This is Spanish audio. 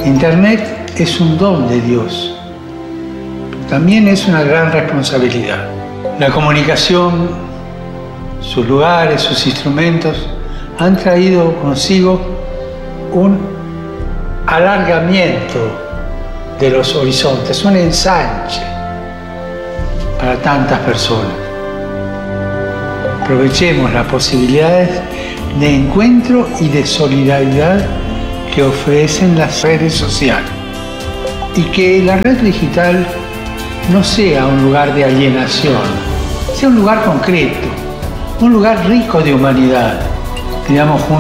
Internet es un don de Dios, pero también es una gran responsabilidad. La comunicación, sus lugares, sus instrumentos han traído consigo un alargamiento de los horizontes, un ensanche para tantas personas. Aprovechemos las posibilidades de encuentro y de solidaridad que ofrecen las redes sociales, y que la red digital no sea un lugar de alienación, sea un lugar concreto, un lugar rico de humanidad. Digamos juntos.